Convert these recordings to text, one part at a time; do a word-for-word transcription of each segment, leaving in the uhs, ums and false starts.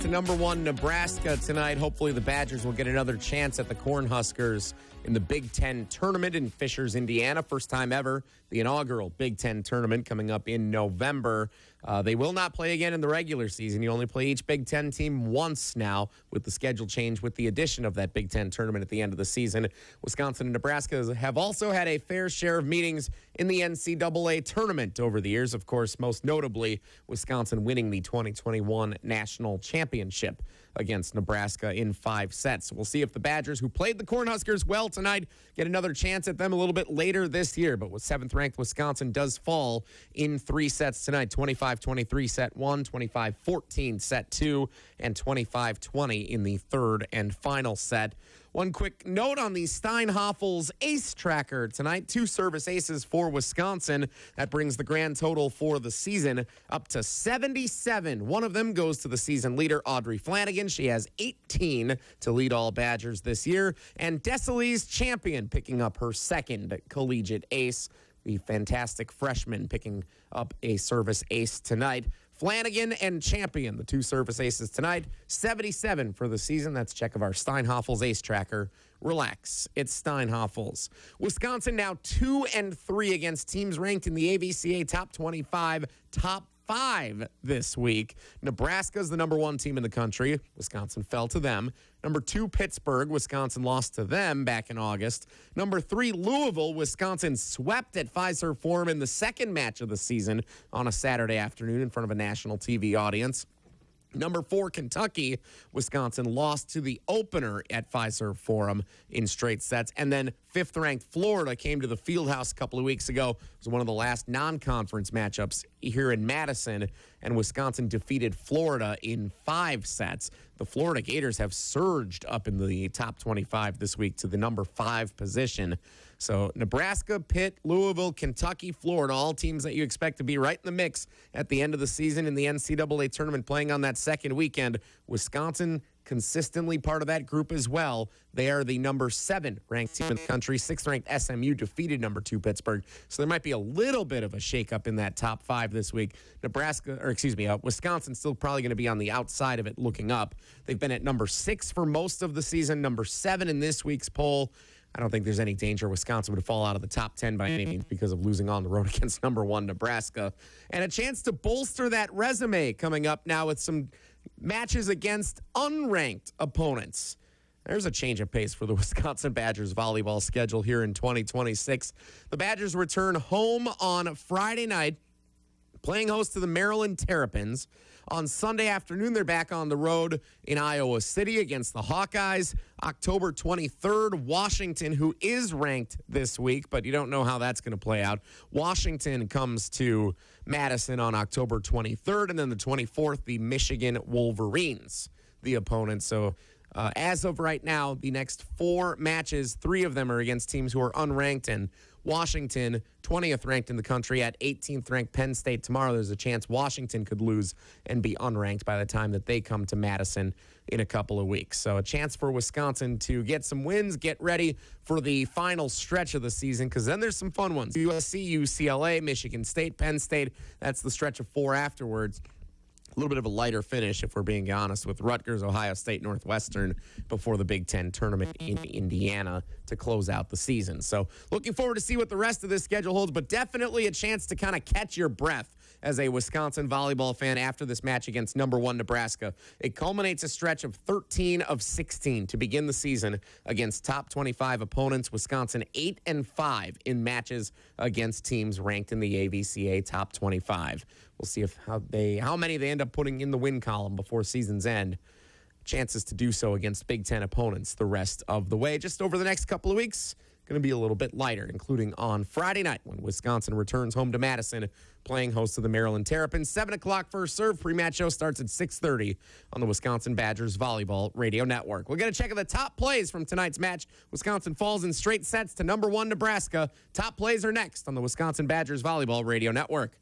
To number one, Nebraska tonight. Hopefully the Badgers will get another chance at the Cornhuskers in the Big Ten tournament in Fishers, Indiana. First time ever, the inaugural Big Ten tournament coming up in November. Uh, they will not play again in the regular season. You only play each Big Ten team once now with the schedule change with the addition of that Big Ten tournament at the end of the season. Wisconsin and Nebraska have also had a fair share of meetings in the N C double A tournament over the years. Of course, most notably, Wisconsin winning the twenty twenty-one national championship against Nebraska in five sets. We'll see if the Badgers, who played the Cornhuskers well tonight, get another chance at them a little bit later this year. But with seventh-ranked Wisconsin does fall in three sets tonight, twenty-five twenty-three set one, twenty-five fourteen set two, and twenty-five twenty in the third and final set. One quick note on the Steinhafels Ace Tracker tonight. Two service aces for Wisconsin. That brings the grand total for the season up to seventy-seven. One of them goes to the season leader, Audrey Flanagan. She has eighteen to lead all Badgers this year. And Desilee's Champion picking up her second collegiate ace. The fantastic freshman picking up a service ace tonight. Flanagan and Champion, the two service aces tonight. seventy-seven for the season. That's a check of our Steinhafels Ace Tracker. Relax. It's Steinhafels. Wisconsin now two and three against teams ranked in the A V C A top twenty-five, top five this week. Nebraska's the number one team in the country. Wisconsin fell to them. Number two, Pittsburgh. Wisconsin lost to them back in August. Number three, Louisville. Wisconsin swept at Fiserv Forum in the second match of the season on a Saturday afternoon in front of a national T V audience. Number four, Kentucky. Wisconsin lost to the opener at Fiserv Forum in straight sets. And then fifth-ranked Florida came to the Fieldhouse a couple of weeks ago. It was one of the last non-conference matchups here in Madison, and Wisconsin defeated Florida in five sets. The Florida Gators have surged up in the top twenty-five this week to the number five position. So Nebraska, Pitt, Louisville, Kentucky, Florida, all teams that you expect to be right in the mix at the end of the season in the N C double A tournament playing on that second weekend. Wisconsin consistently part of that group as well. They are the number seven ranked team in the country. Sixth ranked S M U defeated number two Pittsburgh. So there might be a little bit of a shakeup in that top five this week. Nebraska, or excuse me, uh, Wisconsin's still probably going to be on the outside of it looking up. They've been at number six for most of the season, number seven in this week's poll. I don't think there's any danger Wisconsin would fall out of the top ten by any means because of losing on the road against number one Nebraska. And a chance to bolster that resume coming up now with some matches against unranked opponents. There's a change of pace for the Wisconsin Badgers volleyball schedule here in twenty twenty-six. The Badgers return home on Friday night, playing host to the Maryland Terrapins. On Sunday afternoon, they're back on the road in Iowa City against the Hawkeyes. October twenty-third, Washington, who is ranked this week, but you don't know how that's going to play out. Washington comes to Madison on October twenty-third, and then the twenty-fourth, the Michigan Wolverines, the opponent. So uh, as of right now, the next four matches, three of them are against teams who are unranked, and Washington, twentieth ranked in the country, at eighteenth ranked Penn State tomorrow. There's a chance Washington could lose and be unranked by the time that they come to Madison in a couple of weeks. So a chance for Wisconsin to get some wins, get ready for the final stretch of the season, because then there's some fun ones. U S C, U C L A, Michigan State, Penn State. That's the stretch of four afterwards. A little bit of a lighter finish, if we're being honest, with Rutgers, Ohio State, Northwestern before the Big Ten tournament in Indiana to close out the season. So looking forward to see what the rest of this schedule holds, but definitely a chance to kind of catch your breath as a Wisconsin volleyball fan after this match against number one Nebraska. It culminates a stretch of thirteen of sixteen to begin the season against top twenty-five opponents. Wisconsin eight and five in matches against teams ranked in the A V C A top twenty-five. We'll see if how they how many they end up putting in the win column before season's end. Chances to do so against Big Ten opponents the rest of the way. Just over the next couple of weeks, going to be a little bit lighter, including on Friday night when Wisconsin returns home to Madison, playing host to the Maryland Terrapins. seven o'clock first serve. Pre-match show starts at six thirty on the Wisconsin Badgers Volleyball Radio Network. We'll get a check of the top plays from tonight's match. Wisconsin falls in straight sets to number one Nebraska. Top plays are next on the Wisconsin Badgers Volleyball Radio Network.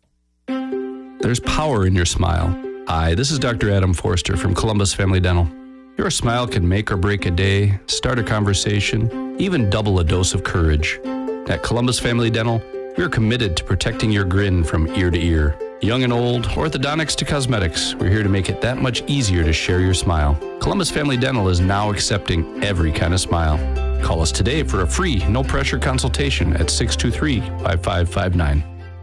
There's power in your smile. Hi, this is Doctor Adam Forster from Columbus Family Dental. Your smile can make or break a day, start a conversation, even double a dose of courage. At Columbus Family Dental, we are committed to protecting your grin from ear to ear. Young and old, orthodontics to cosmetics, we're here to make it that much easier to share your smile. Columbus Family Dental is now accepting every kind of smile. Call us today for a free, no-pressure consultation at six two three, five five five nine.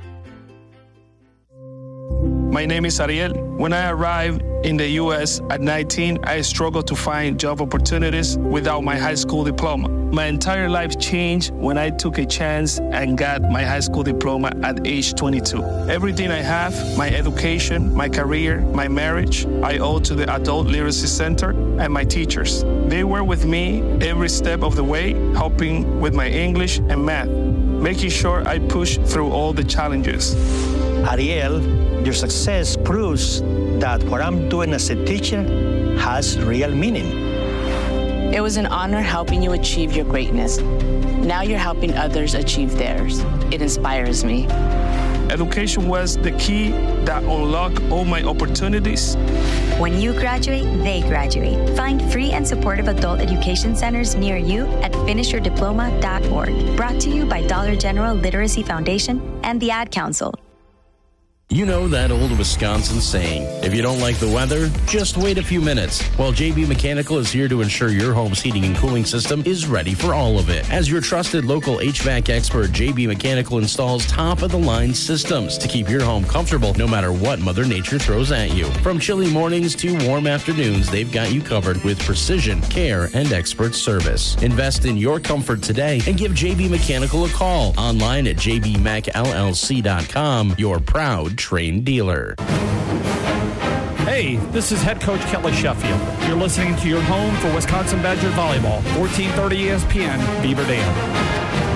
My name is Ariel. When I arrived in the U S at nineteen, I struggled to find job opportunities without my high school diploma. My entire life changed when I took a chance and got my high school diploma at age twenty-two. Everything I have, my education, my career, my marriage, I owe to the Adult Literacy Center and my teachers. They were with me every step of the way, helping with my English and math, making sure I push through all the challenges. Ariel, your success proves that what I'm doing as a teacher has real meaning. It was an honor helping you achieve your greatness. Now you're helping others achieve theirs. It inspires me. Education was the key that unlocked all my opportunities. When you graduate, they graduate. Find free and supportive adult education centers near you at finish your diploma dot org. Brought to you by Dollar General Literacy Foundation and the Ad Council. You know that old Wisconsin saying, if you don't like the weather, just wait a few minutes. Well, J B Mechanical is here to ensure your home's heating and cooling system is ready for all of it. As your trusted local H V A C expert, J B Mechanical installs top-of-the-line systems to keep your home comfortable no matter what Mother Nature throws at you. From chilly mornings to warm afternoons, they've got you covered with precision, care, and expert service. Invest in your comfort today and give J B Mechanical a call. Online at j b mech l l c dot com, your proud trained dealer. Hey, this is head coach Kelly Sheffield. You're listening to your home for Wisconsin Badger volleyball, fourteen thirty E S P N, Beaver Dam.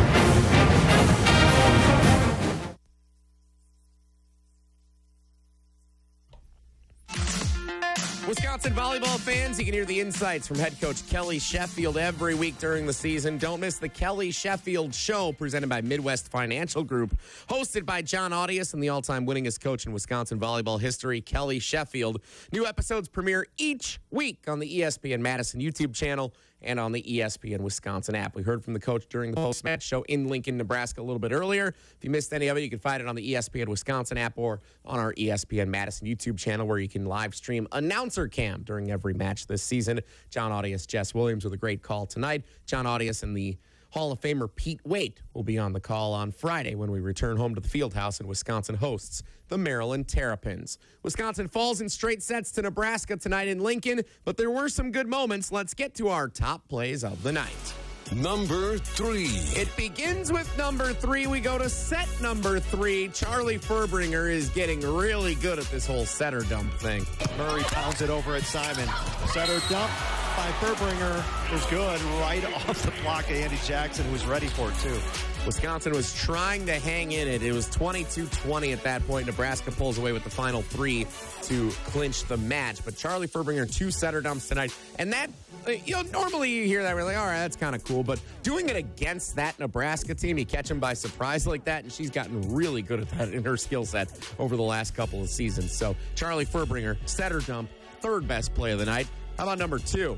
Wisconsin volleyball fans, you can hear the insights from head coach Kelly Sheffield every week during the season. Don't miss the Kelly Sheffield Show, presented by Midwest Financial Group, hosted by John Audius and the all-time winningest coach in Wisconsin volleyball history, Kelly Sheffield. New episodes premiere each week on the E S P N Madison YouTube channel and on the E S P N Wisconsin app. We heard from the coach during the post-match show in Lincoln, Nebraska a little bit earlier. If you missed any of it, you can find it on the E S P N Wisconsin app or on our E S P N Madison YouTube channel, where you can live stream announcer cam during every match this season. John Audius, Jess Williams with a great call tonight. John Audius and the Hall of Famer Pete Waite will be on the call on Friday when we return home to the Fieldhouse and Wisconsin hosts the Maryland Terrapins. Wisconsin falls in straight sets to Nebraska tonight in Lincoln, but there were some good moments. Let's get to our top plays of the night. Number three. It begins with number three. We go to set number three. Charlie Furbringer is getting really good at this whole setter dump thing. Murray pounds it over at Simon. Setter dump by Furbringer is good right off the block of Andy Jackson, who was ready for it too. Wisconsin was trying to hang in it. It was twenty-two twenty at that point. Nebraska pulls away with the final three to clinch the match. But Charlie Furbringer, two setter dumps tonight. And that, you know, normally you hear that, we're like, all right, that's kind of cool. But doing it against that Nebraska team, you catch them by surprise like that, and she's gotten really good at that in her skill set over the last couple of seasons. So Charlie Furbringer, setter dump, third best play of the night. How about number two?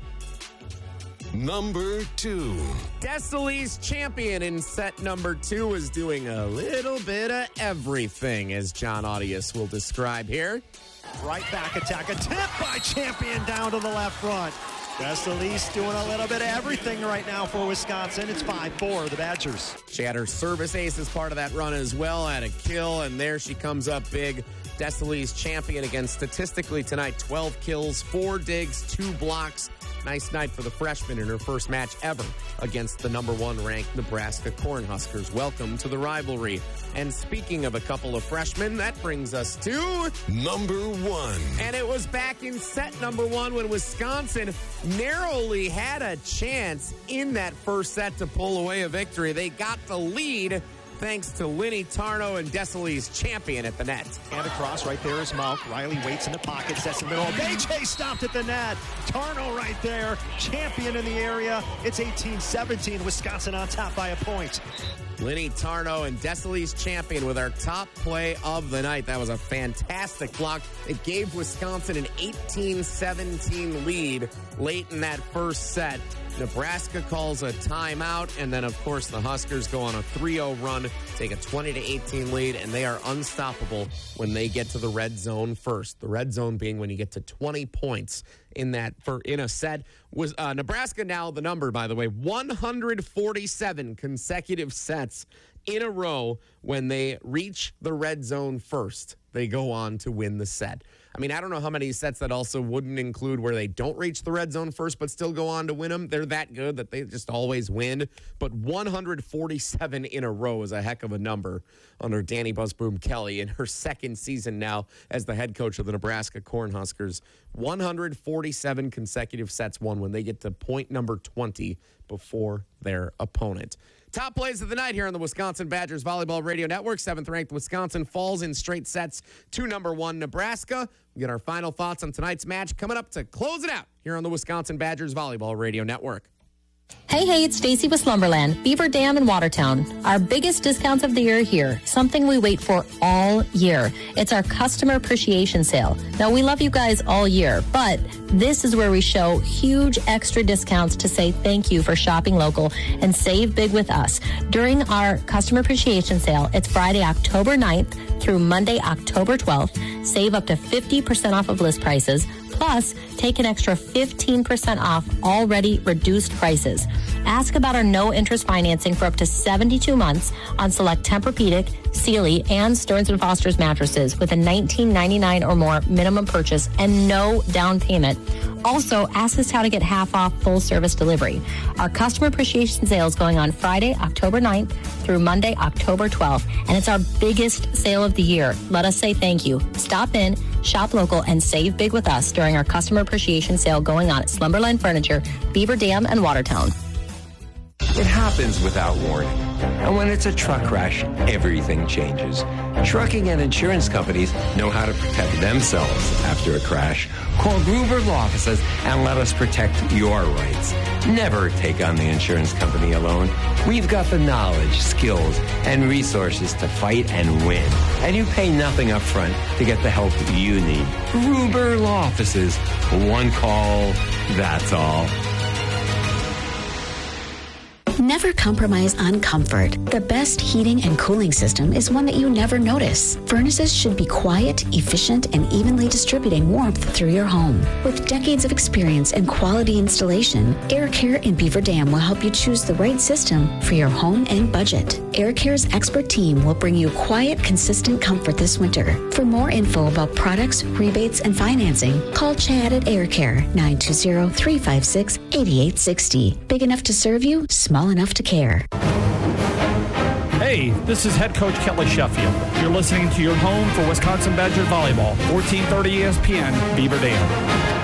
Number two. Desalese champion in set number two is doing a little bit of everything, as John Audius will describe here. Right back attack, a tip by Champion down to the left front. Desalese doing a little bit of everything right now for Wisconsin. It's five four, the Badgers. She had her service ace as part of that run as well, had a kill, and there she comes up big. Desalese champion again statistically tonight, twelve kills, four digs, two blocks. Nice night for the freshman in her first match ever against the number one ranked Nebraska Cornhuskers. Welcome to the rivalry. And speaking of a couple of freshmen, that brings us to number one. And it was back in set number one when Wisconsin narrowly had a chance in that first set to pull away a victory. They got the lead thanks to Linny Tarno and Desalese champion at the net. And across right there is Malk. Riley waits in the pocket, sets in the middle. B J stopped at the net. Tarno right there. Champion in the area. It's eighteen seventeen. Wisconsin on top by a point. Linny Tarno and Desalese champion with our top play of the night. That was a fantastic block. It gave Wisconsin an eighteen seventeen lead late in that first set. Nebraska calls a timeout, and then, of course, the Huskers go on a three oh run, take a twenty to eighteen lead, and they are unstoppable when they get to the red zone first. The red zone being when you get to twenty points in that for in a set. Was uh, Nebraska now the number, by the way, one hundred forty-seven consecutive sets in a row when they reach the red zone first. They go on to win the set. I mean, I don't know how many sets that also wouldn't include where they don't reach the red zone first but still go on to win them. They're that good that they just always win. But one hundred forty-seven in a row is a heck of a number under Danny Busboom Kelly in her second season now as the head coach of the Nebraska Cornhuskers. one hundred forty-seven consecutive sets won when they get to point number twenty before their opponent. Top plays of the night here on the Wisconsin Badgers Volleyball Radio Network. Seventh-ranked Wisconsin falls in straight sets to number one Nebraska. We get our final thoughts on tonight's match coming up to close it out here on the Wisconsin Badgers Volleyball Radio Network. Hey, hey, it's Stacy with Slumberland, Beaver Dam in Watertown. Our biggest discounts of the year here, something we wait for all year. It's our customer appreciation sale. Now, we love you guys all year, but this is where we show huge extra discounts to say thank you for shopping local and save big with us. During our customer appreciation sale, it's Friday, October ninth through Monday, October twelfth. Save up to fifty percent off of list prices. Plus, take an extra fifteen percent off already reduced prices. Ask about our no-interest financing for up to seventy-two months on select Tempur-Pedic, Sealy, and Stearns and Foster's mattresses with a nineteen ninety-nine or more minimum purchase and no down payment. Also, ask us how to get half off full service delivery. Our customer appreciation sale is going on Friday, October ninth through Monday, October twelfth, and it's our biggest sale of the year. Let us say thank you. Stop in, shop local, and save big with us during our customer appreciation sale going on at Slumberland Furniture, Beaver Dam, and Watertown. It happens without warning. And when it's a truck crash, everything changes. Trucking and insurance companies know how to protect themselves after a crash. Call Gruber Law Offices and let us protect your rights. Never take on the insurance company alone. We've got the knowledge, skills, and resources to fight and win. And you pay nothing up front to get the help you need. Gruber Law Offices. One call, that's all. Never compromise on comfort. The best heating and cooling system is one that you never notice. Furnaces should be quiet, efficient, and evenly distributing warmth through your home. With decades of experience and quality installation, Air Care in Beaver Dam will help you choose the right system for your home and budget. Air Care's expert team will bring you quiet, consistent comfort this winter. For more info about products, rebates, and financing, call Chad at Air Care, nine two zero, three five six, eight eight six zero. Big enough to serve you, small enough to care. Hey, this is head coach Kelly Sheffield. You're listening to your home for Wisconsin Badger Volleyball, fourteen thirty E S P N, Beaver Dam.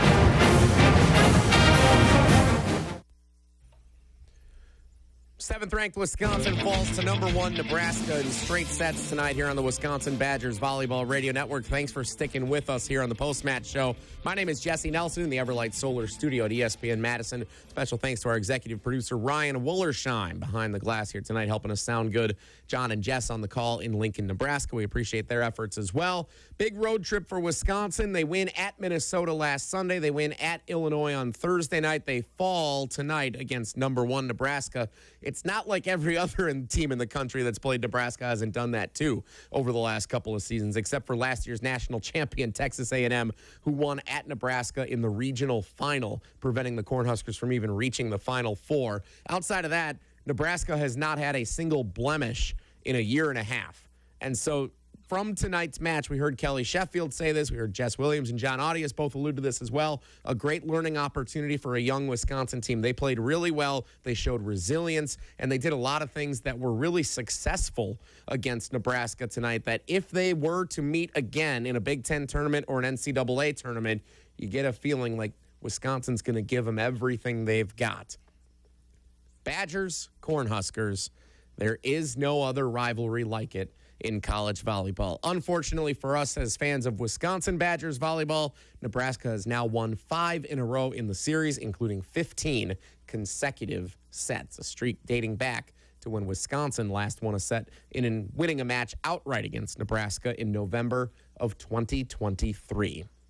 Seventh-ranked Wisconsin falls to number one Nebraska in straight sets tonight here on the Wisconsin Badgers Volleyball Radio Network. Thanks for sticking with us here on the post-match show. My name is Jesse Nelson in the Everlight Solar Studio at E S P N Madison. Special thanks to our executive producer, Ryan Wollersheim, behind the glass here tonight, helping us sound good. John and Jess on the call in Lincoln, Nebraska. We appreciate their efforts as well. Big road trip for Wisconsin. They win at Minnesota last Sunday. They win at Illinois on Thursday night. They fall tonight against number one Nebraska. It's not like every other team in the country that's played Nebraska hasn't done that, too, over the last couple of seasons, except for last year's national champion, Texas A and M, who won at Nebraska in the regional final, preventing the Cornhuskers from even reaching the Final Four. Outside of that, Nebraska has not had a single blemish in a year and a half. And so from tonight's match, we heard Kelly Sheffield say this. We heard Jess Williams and John Audius both allude to this as well. A great learning opportunity for a young Wisconsin team. They played really well. They showed resilience, and they did a lot of things that were really successful against Nebraska tonight, that if they were to meet again in a Big Ten tournament or an N C double A tournament, you get a feeling like Wisconsin's going to give them everything they've got. Badgers, Cornhuskers, there is no other rivalry like it in college volleyball. Unfortunately for us as fans of Wisconsin Badgers volleyball, Nebraska has now won five in a row in the series, including fifteen consecutive sets, a streak dating back to when Wisconsin last won a set in, in winning a match outright against Nebraska in November of twenty twenty-three.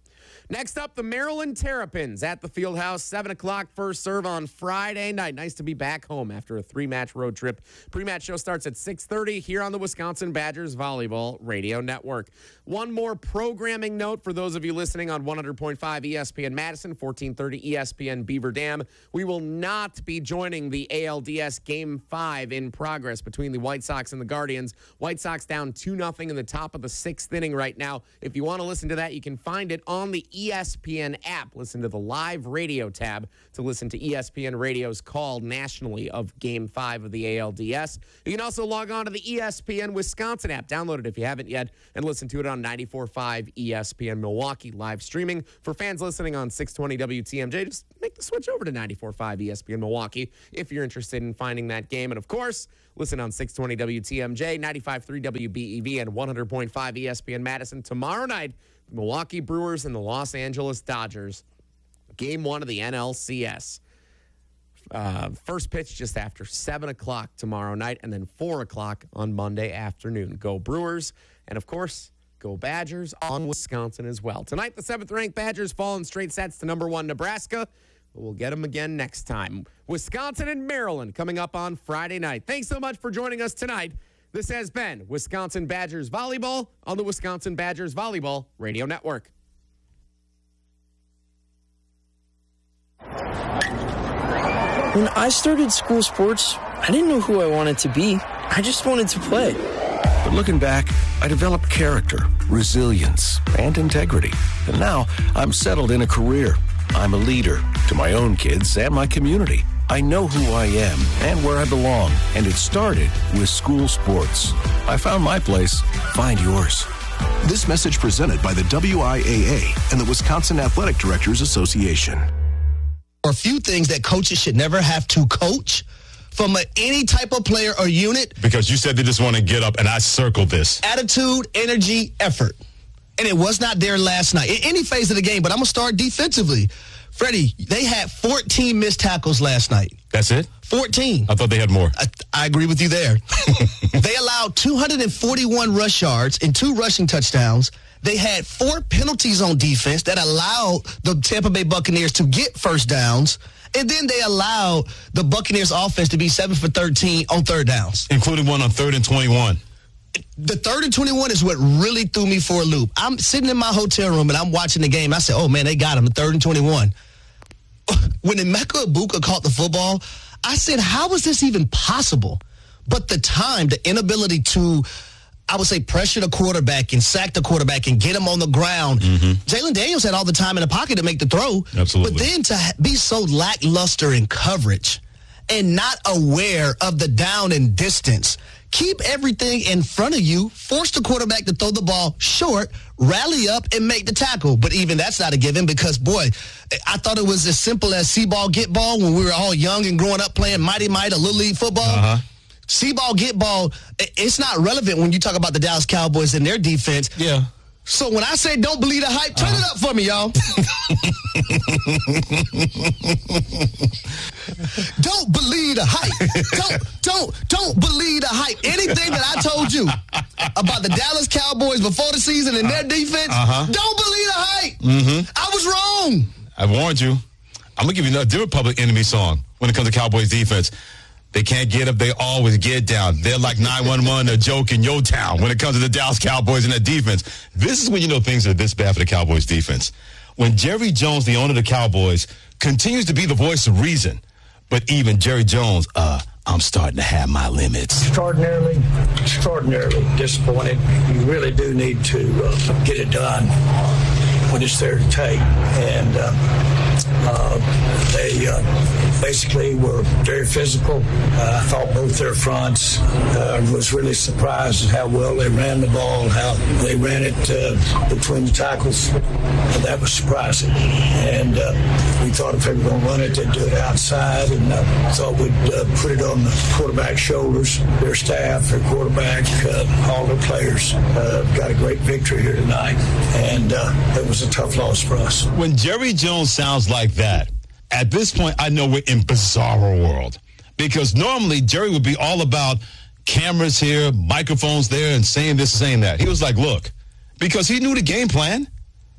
Next up, the Maryland Terrapins at the Fieldhouse, seven o'clock first serve on Friday night. Nice to be back home after a three-match road trip. Pre-match show starts at six thirty here on the Wisconsin Badgers Volleyball Radio Network. One more programming note for those of you listening on one hundred point five E S P N Madison, fourteen thirty E S P N Beaver Dam. We will not be joining the A L D S Game five in progress between the White Sox and the Guardians. White Sox down two nothing in the top of the sixth inning right now. If you want to listen to that, you can find it on the E S P N app. Listen to the live radio tab to listen to E S P N Radio's call nationally of Game five of the A L D S. You can also log on to the E S P N Wisconsin app. Download it if you haven't yet and listen to it on ninety-four point five E S P N Milwaukee live streaming. For fans listening on six twenty W T M J, just make the switch over to ninety-four point five E S P N Milwaukee if you're interested in finding that game. And of course, listen on six twenty W T M J, ninety-five point three W B E V, and one hundred point five E S P N Madison tomorrow night. Milwaukee Brewers and the Los Angeles Dodgers. Game one of the N L C S. Uh, first pitch just after seven o'clock tomorrow night, and then four o'clock on Monday afternoon. Go Brewers, and of course, go Badgers on Wisconsin as well. Tonight, the seventh-ranked Badgers fall in straight sets to number one Nebraska. We'll get them again next time. Wisconsin and Maryland coming up on Friday night. Thanks so much for joining us tonight. This has been Wisconsin Badgers Volleyball on the Wisconsin Badgers Volleyball Radio Network. When I started school sports, I didn't know who I wanted to be. I just wanted to play. But looking back, I developed character, resilience, and integrity. And now I'm settled in a career. I'm a leader to my own kids and my community. I know who I am and where I belong, and it started with school sports. I found my place. Find yours. This message presented by the W I A A and the Wisconsin Athletic Directors Association. There are a few things that coaches should never have to coach from a, any type of player or unit. Because you said they just want to get up, and I circled this. Attitude, energy, effort. And it was not there last night. In any phase of the game, but I'm going to start defensively. Freddie, they had fourteen missed tackles last night. That's it? fourteen. I thought they had more. I, I agree with you there. They allowed two hundred forty-one rush yards and two rushing touchdowns. They had four penalties on defense that allowed the Tampa Bay Buccaneers to get first downs. And then they allowed the Buccaneers offense to be seven for thirteen on third downs. Including one on third and twenty-one. The third and twenty-one is what really threw me for a loop. I'm sitting in my hotel room and I'm watching the game. I said, oh, man, they got him, the third and twenty-one. When Emeka Egbuka caught the football, I said, how is this even possible? But the time, the inability to, I would say, pressure the quarterback and sack the quarterback and get him on the ground. Mm-hmm. Jalen Daniels had all the time in the pocket to make the throw. Absolutely. But then to be so lackluster in coverage and not aware of the down and distance. Keep everything in front of you, force the quarterback to throw the ball short, rally up, and make the tackle. But even that's not a given because, boy, I thought it was as simple as see ball, get ball when we were all young and growing up playing Mighty Might or Little League football. Uh-huh. See ball, get ball, it's not relevant when you talk about the Dallas Cowboys and their defense. Yeah. So when I say don't believe the hype, turn uh-huh. it up for me, y'all. Don't believe the hype. Don't, don't, don't believe the hype. Anything that I told you about the Dallas Cowboys before the season and their defense, uh-huh. don't believe the hype. Mm-hmm. I was wrong. I warned you. I'm going to give you a different Public Enemy song when it comes to Cowboys defense. They can't get up. They always get down. They're like nine one one, a joke in your town when it comes to the Dallas Cowboys and their defense. This is when you know things are this bad for the Cowboys defense. When Jerry Jones, the owner of the Cowboys, continues to be the voice of reason, but even Jerry Jones, uh, I'm starting to have my limits. Extraordinarily, extraordinarily disappointed. You really do need to uh, get it done when it's there to take. And uh, uh, they uh, basically were very physical. Uh, I thought both their fronts. I uh, was really surprised at how well they ran the ball, how they ran it uh, between the tackles. Uh, that was surprising. And uh, we thought if they were going to run it, they'd do it outside. And uh, thought we'd uh, put it on the quarterback's shoulders, their staff, their quarterback, uh, all their players. Uh, got a great victory here tonight. And uh, it was a tough loss for us. When Jerry Jones sounds like that, at this point, I know we're in bizarro world. Because normally, Jerry would be all about cameras here, microphones there, and saying this, saying that. He was like, look, because he knew the game plan.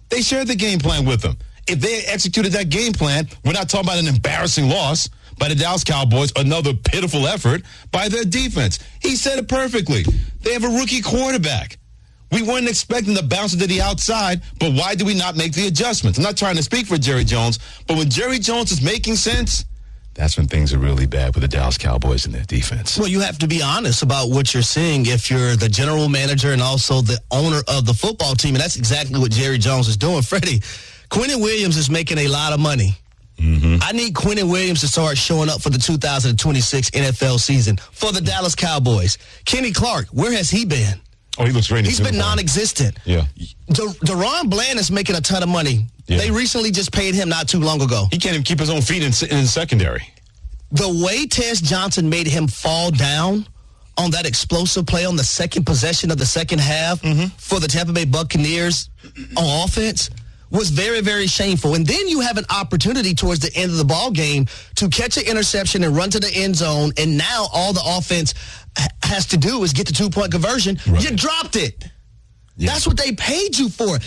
They shared the game plan with them. If they executed that game plan, we're not talking about an embarrassing loss by the Dallas Cowboys, another pitiful effort by their defense. He said it perfectly. They have a rookie quarterback. We weren't expecting to bounce it to the outside, but why do we not make the adjustments? I'm not trying to speak for Jerry Jones, but when Jerry Jones is making sense, that's when things are really bad with the Dallas Cowboys and their defense. Well, you have to be honest about what you're seeing if you're the general manager and also the owner of the football team, and that's exactly what Jerry Jones is doing. Freddie, Quinnen Williams is making a lot of money. Mm-hmm. I need Quinnen Williams to start showing up for the two thousand twenty-six N F L season for the Dallas Cowboys. Kenny Clark, where has he been? Oh, he looks great. He's been non-existent. Yeah. De- Deron Bland is making a ton of money. Yeah. They recently just paid him not too long ago. He can't even keep his own feet in, in the secondary. The way Tez Johnson made him fall down on that explosive play on the second possession of the second half mm-hmm. for the Tampa Bay Buccaneers on offense was very, very shameful. And then you have an opportunity towards the end of the ball game to catch an interception and run to the end zone, and now all the offense ha- has to do is get the two-point conversion. Right. You dropped it. Yeah. That's what they paid you for.